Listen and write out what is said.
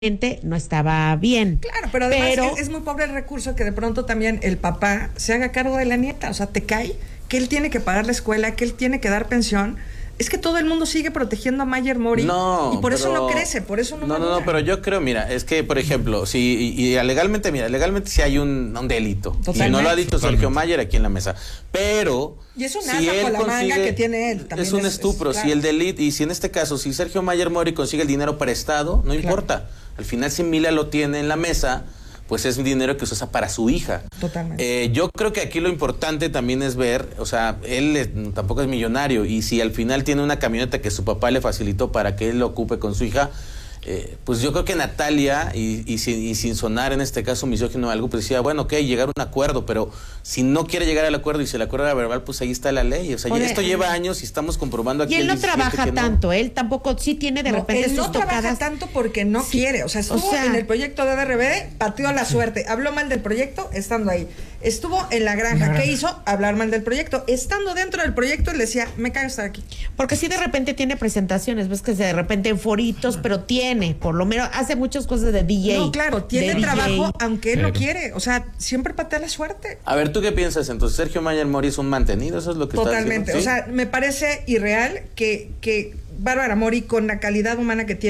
no estaba bien. Claro, pero además es muy pobre el recurso que de pronto también el papá se haga cargo de la nieta. O sea, te cae que él tiene que pagar la escuela, que él tiene que dar pensión. Es que todo el mundo sigue protegiendo a Mayer Mori y por eso no crece, por eso no madura. No, pero yo creo, mira, es que, por ejemplo, si legalmente sí hay un delito. Totalmente. Y no lo ha dicho Sergio Mayer aquí en la mesa. Pero y es un asa con la manga que tiene él. También es un estupro. Claro. Si el delito, y si en este caso, si Sergio Mayer Mori consigue el dinero prestado, no importa. Al final, si Mila lo tiene en la mesa, pues es un dinero que se usa para su hija. Totalmente. Yo creo que aquí lo importante también es ver, o sea, él tampoco es millonario, y si al final tiene una camioneta que su papá le facilitó para que él lo ocupe con su hija, pues yo creo que Natalia, y sin sonar en este caso misógino o algo, pues decía, bueno, ok, llegar a un acuerdo, pero si no quiere llegar al acuerdo y si el acuerdo era verbal, pues ahí está la ley. O sea, esto lleva años y estamos comprobando aquí. Y él no trabaja tanto, él tampoco, sí tiene de repente él no trabaja tanto porque no quiere. O sea, estuvo en el proyecto de DRBD, pateó la suerte, habló mal del proyecto estando ahí. Estuvo en la granja. ¿Qué hizo? Hablar mal del proyecto. Estando dentro del proyecto, él decía, me cago estar aquí. Porque sí de repente tiene presentaciones, ves que de repente en foritos, pero tiene, por lo menos, hace muchas cosas de DJ. No, claro, tiene trabajo, aunque él no quiere. O sea, siempre patea la suerte. A ver, ¿tú qué piensas? Entonces, ¿Sergio Mayer Mori es un mantenido? ¿Eso es lo que Totalmente. está diciendo? ¿Sí? O sea, me parece irreal que Bárbara Mori, con la calidad humana que tiene,